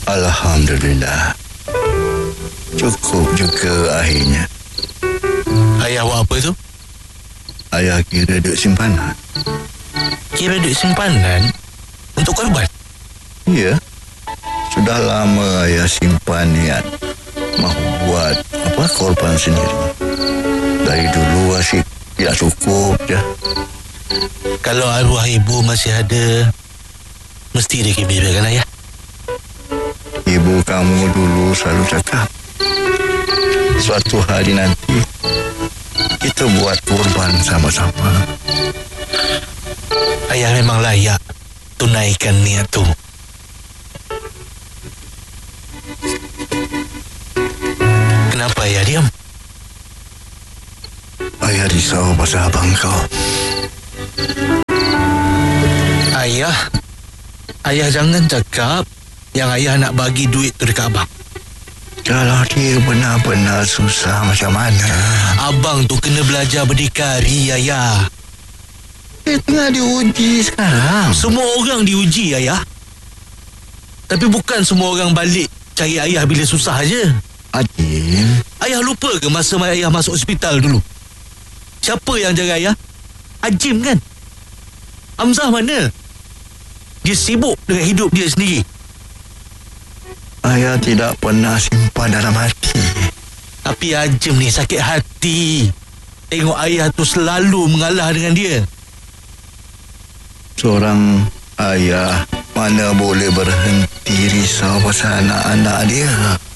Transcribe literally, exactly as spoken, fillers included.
Alhamdulillah. Cukup juga akhirnya. Ayah buat apa tu? Ayah kira duit simpanan. Kira duit simpanan? Untuk korban? Ya. Sudah lama ayah simpan niat mahu buat apa korban sendiri. Dari dulu asyik tidak cukup je. Kalau arwah ibu masih ada, mesti dikibirkan ayah. Ibu kamu dulu selalu cakap, suatu hari nanti kita buat korban sama-sama. Ayah memang layak tunaikan niat tu. Kenapa ayah diam? Ayah risau pasal abang kau. Ayah, ayah jangan cakap yang ayah nak bagi duit tu dekat abang. Kalau dia benar-benar susah macam mana? Abang tu kena belajar berdikari, ayah. Dia tengah diuji sekarang. Semua orang diuji, ayah. Tapi bukan semua orang balik cari ayah bila susah je. Adil, Ayah lupa ke masa ayah masuk hospital dulu? Siapa yang jaga ayah? Ajim kan? Hamzah mana? Dia sibuk dengan hidup dia sendiri. ayah tidak pernah simpan dalam hati. Tapi Ajim ni sakit hati tengok ayah tu selalu mengalah dengan dia. Seorang ayah mana boleh berhenti risau pasal anak-anak dia.